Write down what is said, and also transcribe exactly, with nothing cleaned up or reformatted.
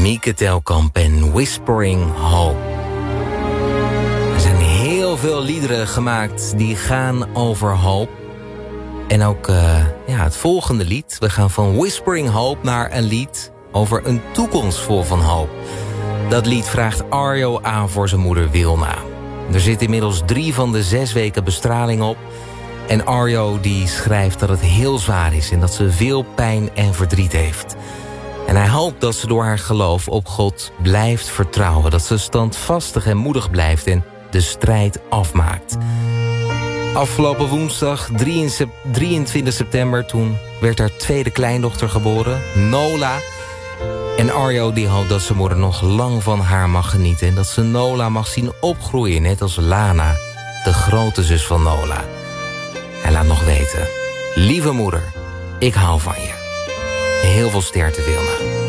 Mieke Telkamp en Whispering Hope. Er zijn heel veel liederen gemaakt die gaan over hoop. En ook uh, ja, het volgende lied. We gaan van Whispering Hope naar een lied over een toekomst vol van hoop. Dat lied vraagt Arjo aan voor zijn moeder Wilna. Er zit inmiddels drie van de zes weken bestraling op. En Arjo die schrijft dat het heel zwaar is en dat ze veel pijn en verdriet heeft. En hij hoopt dat ze door haar geloof op God blijft vertrouwen. Dat ze standvastig en moedig blijft en de strijd afmaakt. Afgelopen woensdag, drieëntwintig september, toen werd haar tweede kleindochter geboren, Nola. En Arjo die hoopt dat zijn moeder nog lang van haar mag genieten. En dat ze Nola mag zien opgroeien, net als Lana, de grote zus van Nola. Hij laat nog weten: lieve moeder, ik hou van je. Heel veel sterkte, Wilna.